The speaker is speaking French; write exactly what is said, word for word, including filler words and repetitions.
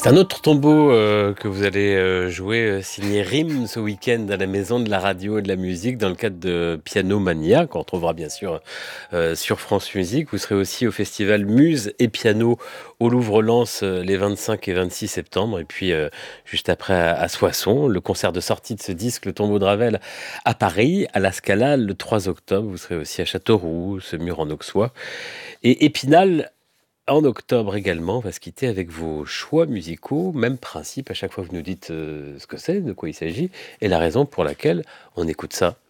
Un autre tombeau euh, que vous allez euh, jouer, euh, signé Rim ce week-end à la Maison de la Radio et de la Musique dans le cadre de Piano Mania, qu'on retrouvera bien sûr euh, sur France Musique. Vous serez aussi au festival Muse et Piano au Louvre-Lens euh, les vingt-cinq et vingt-six septembre. Et puis euh, juste après à, à Soissons, le concert de sortie de ce disque, Le Tombeau de Ravel, à Paris, à la Scala le trois octobre. Vous serez aussi à Châteauroux, ce mur en Auxois. Et Épinal, en octobre également, on va se quitter avec vos choix musicaux. Même principe, à chaque fois que vous nous dites euh, ce que c'est, de quoi il s'agit, et la raison pour laquelle on écoute ça.